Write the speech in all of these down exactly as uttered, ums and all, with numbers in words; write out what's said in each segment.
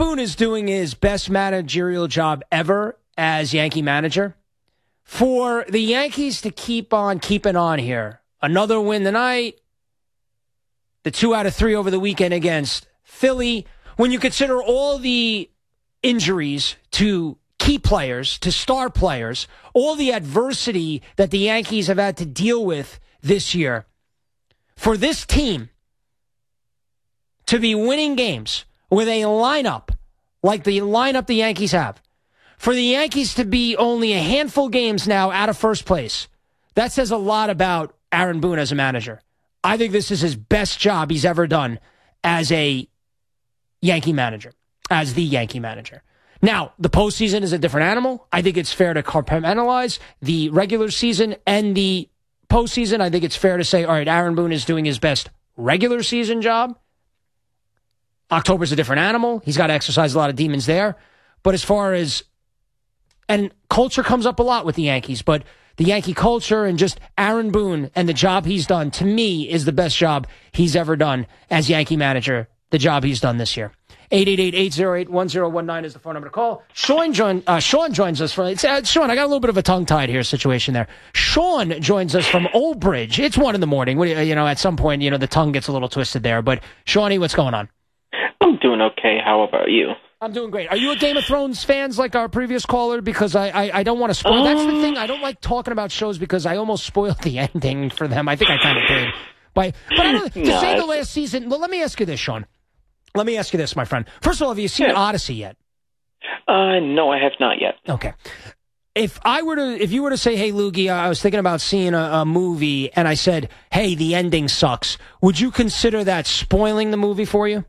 Boone is doing his best managerial job ever as Yankee manager. For the Yankees to keep on keeping on here, another win tonight, the two out of three over the weekend against Philly. When you consider all the injuries to key players, to star players, all the adversity that the Yankees have had to deal with this year, for this team to be winning games with a lineup like the lineup the Yankees have, for the Yankees to be only a handful of games now out of first place, that says a lot about Aaron Boone as a manager. I think this is his best job he's ever done as a Yankee manager, as the Yankee manager. Now, the postseason is a different animal. I think it's fair to compartmentalize the regular season and the postseason. I think it's fair to say, all right, Aaron Boone is doing his best regular season job. October's a different animal. He's got to exercise a lot of demons there. But as far as, and culture comes up a lot with the Yankees, but the Yankee culture and just Aaron Boone and the job he's done, to me, is the best job he's ever done as Yankee manager, the job he's done this year. eight eight eight, eight oh eight, one oh one nine is the phone number to call. Sean, join, uh, Sean joins us from, it's, uh, Sean, I got a little bit of a tongue-tied here situation there. Sean joins us from Old Bridge. It's one in the morning. What do you, you know, at some point, you know, the tongue gets a little twisted there. But, Shawnee, what's going on? I'm doing okay. How about you? I'm doing great. Are you a Game of Thrones fans like our previous caller? Because I, I, I don't want to spoil. Um, That's the thing. I don't like talking about shows because I almost spoiled the ending for them. I think I kind of did. But, but I don't, to no, say the last season, well, let me ask you this, Sean. Let me ask you this, my friend. First of all, have you seen yeah. Odyssey yet? Uh, no, I have not yet. Okay. If I were to, if you were to say, hey, Loogie, I was thinking about seeing a, a movie, and I said, hey, the ending sucks, would you consider that spoiling the movie for you?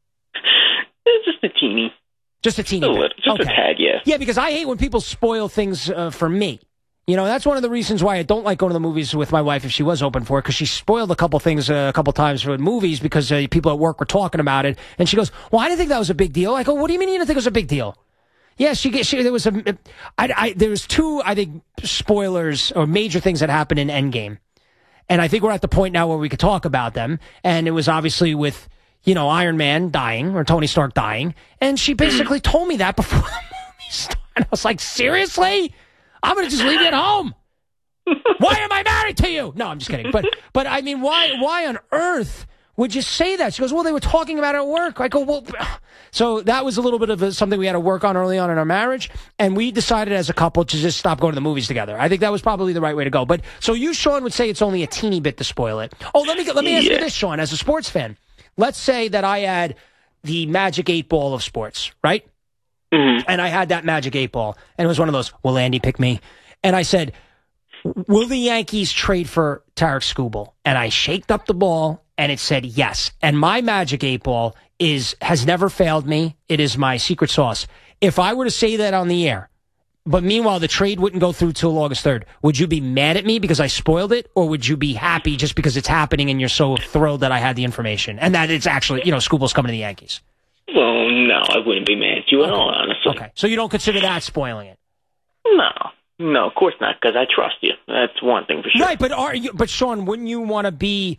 It's just a teeny. Just a teeny a bit. Little, just okay. a tad, yeah. Yeah, because I hate when people spoil things uh, for me. You know, that's one of the reasons why I don't like going to the movies with my wife if she was open for it, because she spoiled a couple things uh, a couple times for movies because uh, people at work were talking about it. And she goes, well, I didn't think that was a big deal. I go, what do you mean you didn't think it was a big deal? Yeah, she, she there was a, I, I, there was two, I think, spoilers or major things that happened in Endgame. And I think we're at the point now where we could talk about them. And it was obviously with, you know, Iron Man dying or Tony Stark dying. And she basically told me that before the movie started. I was like, seriously? I'm going to just leave you at home. Why am I married to you? No, I'm just kidding. But, but I mean, why, why on earth would you say that? She goes, well, they were talking about it at work. I go, well, so that was a little bit of a, something we had to work on early on in our marriage. And we decided as a couple to just stop going to the movies together. I think that was probably the right way to go. But so you, Sean, would say it's only a teeny bit to spoil it. Oh, let me, let me ask yeah. you this, Sean, as a sports fan. Let's say that I had the magic eight ball of sports, right? Mm-hmm. And I had that magic eight ball, and it was one of those, will Andy pick me? And I said, will the Yankees trade for Tarek Skubal? And I shaked up the ball, and it said yes. And my magic eight ball is has never failed me. It is my secret sauce. If I were to say that on the air, but meanwhile the trade wouldn't go through till August third, would you be mad at me because I spoiled it, or would you be happy just because it's happening and you're so thrilled that I had the information and that it's actually, you know, Skubal's coming to the Yankees? Well, no, I wouldn't be mad at you okay. at all, honestly. Okay, so you don't consider that spoiling it? No, no, of course not, because I trust you. That's one thing for sure. Right, but are you? But Sean, wouldn't you want to be?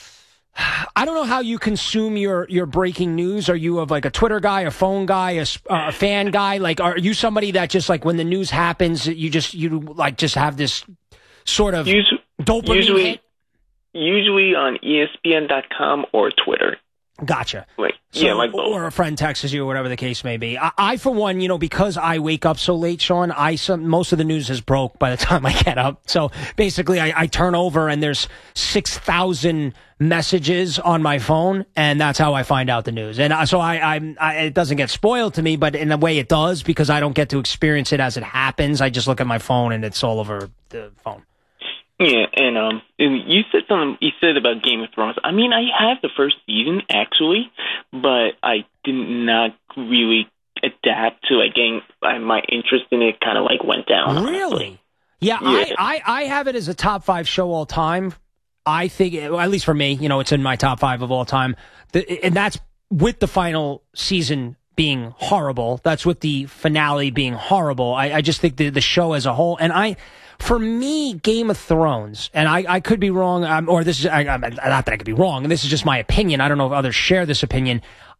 I don't know how you consume your, your breaking news. Are you of like a Twitter guy, a phone guy, a, a fan guy? Like, are you somebody that just like when the news happens, you just you like just have this sort of usually, dopamine usually, hit? Usually on E S P N dot com or Twitter. Gotcha. Like, so, yeah, like both. Or a friend texts you, or whatever the case may be. I, I, for one, you know, because I wake up so late, Sean, I some, most of the news is broke by the time I get up. So basically, I, I turn over and there's six thousand messages on my phone, and that's how I find out the news. And uh, so I, I, I, it doesn't get spoiled to me, but in a way it does because I don't get to experience it as it happens. I just look at my phone and it's all over the phone. Yeah, and um, and you said something. You said about Game of Thrones. I mean, I have the first season actually, but I did not really adapt to like getting. Uh, my interest in it kind of like went down. Really? Yeah, yeah. I, I, I have it as a top five show all time. I think, well, at least for me, you know, it's in my top five of all time, the, and that's with the final season being horrible. That's with the finale being horrible. I, I just think the the show as a whole, and I. For me, Game of Thrones, and I, I could be wrong, um, or this is, I, I'm, not that I could be wrong, and this is just my opinion. I don't know if others share this opinion.